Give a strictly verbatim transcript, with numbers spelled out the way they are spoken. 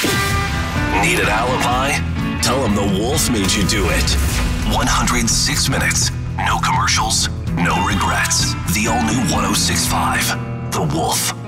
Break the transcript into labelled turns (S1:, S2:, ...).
S1: Need an alibi? Tell them the Wolf made you do it. one hundred six minutes. No commercials, no regrets. The all-new one oh six point five. The Wolf.